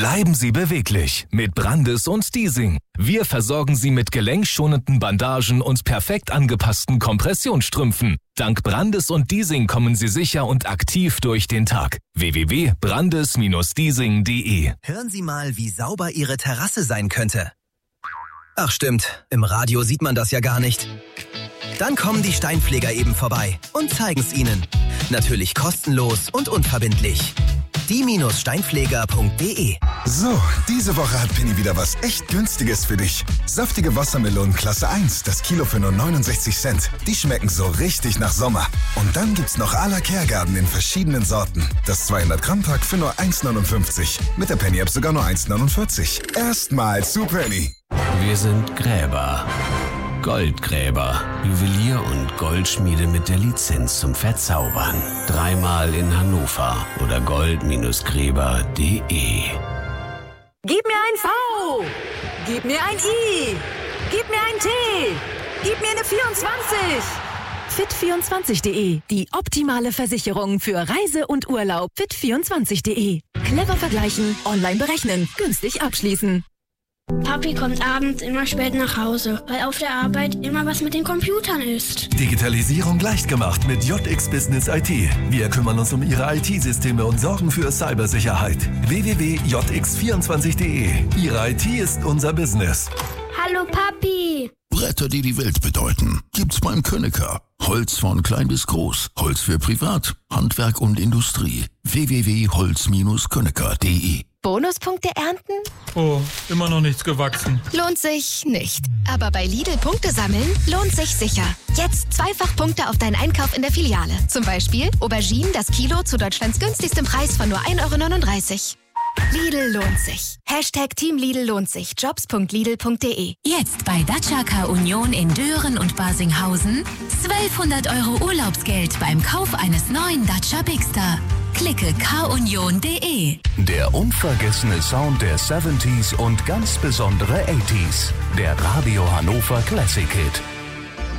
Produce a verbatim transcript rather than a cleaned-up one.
Bleiben Sie beweglich mit Brandis und Diesing. Wir versorgen Sie mit gelenkschonenden Bandagen und perfekt angepassten Kompressionsstrümpfen. Dank Brandis und Diesing kommen Sie sicher und aktiv durch den Tag. w w w punkt brandis Bindestrich diesing punkt de Hören Sie mal, wie sauber Ihre Terrasse sein könnte. Ach stimmt, im Radio sieht man das ja gar nicht. Dann kommen die Steinpfleger eben vorbei und zeigen es Ihnen. Natürlich kostenlos und unverbindlich. die Steinpfleger punkt de. So, diese Woche hat Penny wieder was echt Günstiges für dich. Saftige Wassermelonen Klasse eins, das Kilo für nur neunundsechzig Cent. Die schmecken so richtig nach Sommer. Und dann gibt's noch à la Kehrgarten in verschiedenen Sorten. Das zweihundert Gramm Pack für nur eins neunundfünfzig. Mit der Penny-App sogar nur eins neunundvierzig. Erstmal zu Penny. Wir sind Gräber. Goldgräber. Juwelier und Goldschmiede mit der Lizenz zum Verzaubern. Dreimal in Hannover oder gold Bindestrich gräber punkt de. Gib mir ein V! Gib mir ein I! Gib mir ein T! Gib mir eine vierundzwanzig! fit vierundzwanzig punkt de. Die optimale Versicherung für Reise und Urlaub. fit vierundzwanzig punkt de. Clever vergleichen, online berechnen, günstig abschließen. Papi kommt abends immer spät nach Hause, weil auf der Arbeit immer was mit den Computern ist. Digitalisierung leicht gemacht mit J X Business I T. Wir kümmern uns um Ihre I T-Systeme und sorgen für Cybersicherheit. w w w punkt j x vierundzwanzig punkt de. Ihre I T ist unser Business. Hallo Papi! Bretter, die die Welt bedeuten, gibt's beim Könecker. Holz von klein bis groß, Holz für Privat, Handwerk und Industrie. w w w punkt holz Bindestrich könecker punkt de. Bonuspunkte ernten? Oh, immer noch nichts gewachsen. Lohnt sich nicht. Aber bei Lidl Punkte sammeln lohnt sich sicher. Jetzt zweifach Punkte auf deinen Einkauf in der Filiale. Zum Beispiel Auberginen das Kilo zu Deutschlands günstigstem Preis von nur ein Euro neununddreißig. Lidl lohnt sich. Hashtag Team Lidl lohnt sich. jobs punkt lidl punkt de. Jetzt bei Dacia Car Union in Dören und Barsinghausen zwölfhundert Euro Urlaubsgeld beim Kauf eines neuen Dacia Bigster. Klicke car union punkt de. Der unvergessene Sound der siebziger und ganz besondere achtziger. Der Radio Hannover Classic Hit.